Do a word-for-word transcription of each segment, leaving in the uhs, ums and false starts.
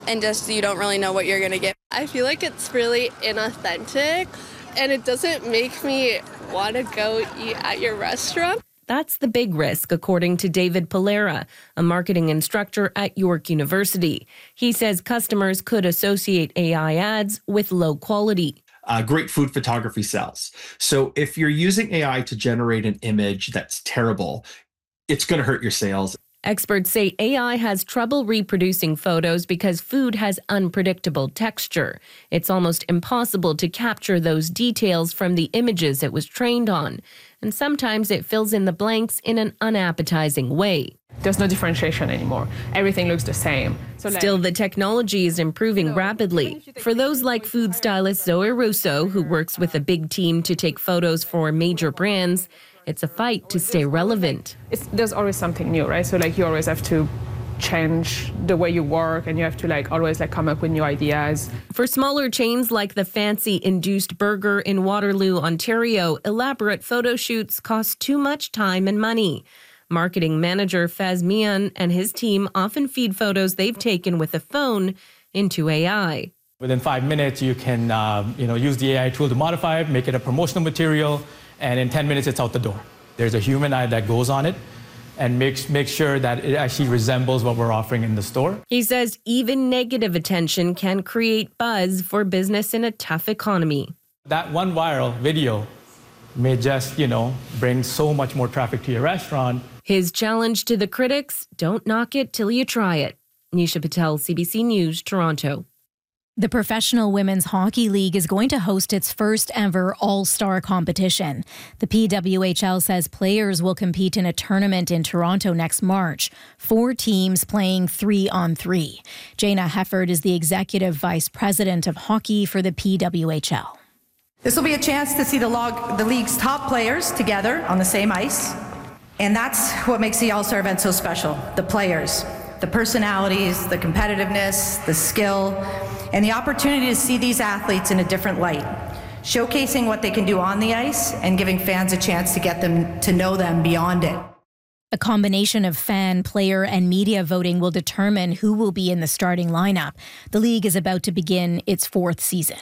And just you don't really know what you're going to get. I feel like it's really inauthentic, and it doesn't make me want to go eat at your restaurant. That's the big risk, according to David Polera, a marketing instructor at York University. He says customers could associate A I ads with low quality. Uh, great food photography sells. So if you're using A I to generate an image that's terrible, it's going to hurt your sales. Experts say A I has trouble reproducing photos because food has unpredictable texture. It's almost impossible to capture those details from the images it was trained on. And sometimes it fills in the blanks in an unappetizing way. There's no differentiation anymore. Everything looks the same. So Still, like, the technology is improving you know, rapidly. For those like food stylist Zoe Russo, who works with a big team to take photos for major brands, it's a fight to stay relevant. It's, there's always something new, right? So like you always have to change the way you work, and you have to like always like come up with new ideas. For smaller chains like the Fancy Induced Burger in Waterloo, Ontario, elaborate photo shoots cost too much time and money. Marketing manager Faz Mian and his team often feed photos they've taken with a phone into A I. Within five minutes, you can uh, you know, use the A I tool to modify it, make it a promotional material, and in ten minutes, it's out the door. There's a human eye that goes on it and makes, makes sure that it actually resembles what we're offering in the store. He says even negative attention can create buzz for business in a tough economy. That one viral video may just, you know, bring so much more traffic to your restaurant. His challenge to the critics, don't knock it till you try it. Nisha Patel, C B C News, Toronto. The Professional Women's Hockey League is going to host its first ever all-star competition. The P W H L says players will compete in a tournament in Toronto next March. Four teams playing three on three. Jana Hefford is the Executive Vice President of Hockey for the P W H L. This will be a chance to see the, log, the league's top players together on the same ice. And that's what makes the All-Star event so special. The players, the personalities, the competitiveness, the skill, and the opportunity to see these athletes in a different light, showcasing what they can do on the ice and giving fans a chance to get them to know them beyond it. A combination of fan, player, and media voting will determine who will be in the starting lineup. The league is about to begin its fourth season.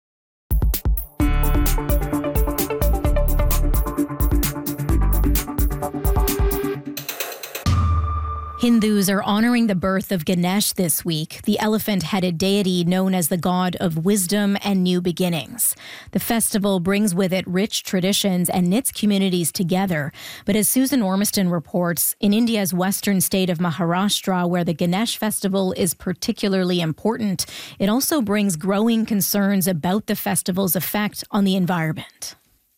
Hindus are honoring the birth of Ganesh this week, the elephant-headed deity known as the god of wisdom and new beginnings. The festival brings with it rich traditions and knits communities together. But as Susan Ormiston reports, in India's western state of Maharashtra, where the Ganesh festival is particularly important, it also brings growing concerns about the festival's effect on the environment.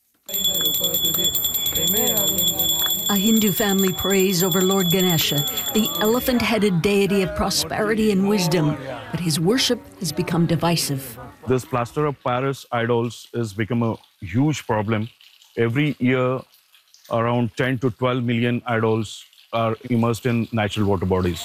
A Hindu family prays over Lord Ganesha, the elephant-headed deity of prosperity and wisdom, but his worship has become divisive. This plaster of Paris idols has become a huge problem. Every year, around ten to twelve million idols are immersed in natural water bodies.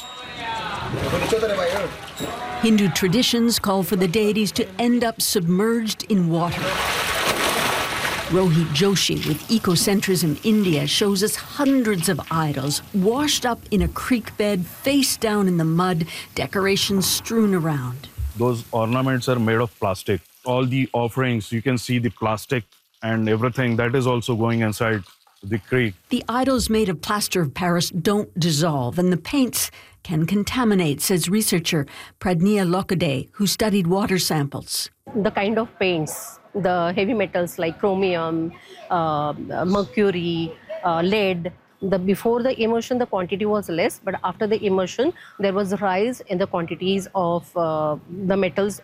Hindu traditions call for the deities to end up submerged in water. Rohit Joshi with Ecocentrism India shows us hundreds of idols washed up in a creek bed, face down in the mud, decorations strewn around. Those ornaments are made of plastic. All the offerings, you can see the plastic and everything that is also going inside the creek. The idols made of plaster of Paris don't dissolve, and the paints can contaminate, says researcher Pradnya Lokade, who studied water samples. The kind of paints, the heavy metals like chromium, uh, mercury, uh, lead, the, before the immersion, the quantity was less, but after the immersion, there was a rise in the quantities of uh, the metals.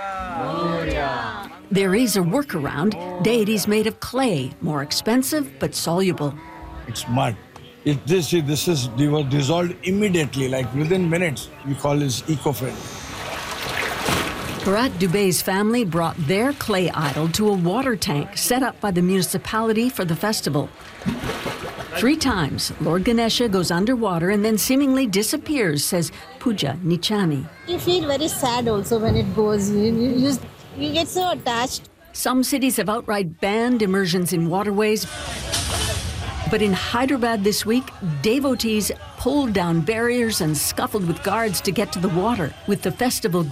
There is a workaround, deities made of clay, more expensive but soluble. It's mud. It, this, this is dissolved immediately, like within minutes. We call this eco-friendly. Bharat Dubey's family brought their clay idol to a water tank set up by the municipality for the festival. Three times, Lord Ganesha goes underwater and then seemingly disappears, says Pooja Nichani. You feel very sad also when it goes. You, you, just, you get so attached. Some cities have outright banned immersions in waterways. But in Hyderabad this week, devotees pulled down barriers and scuffled with guards to get to the water, with the festival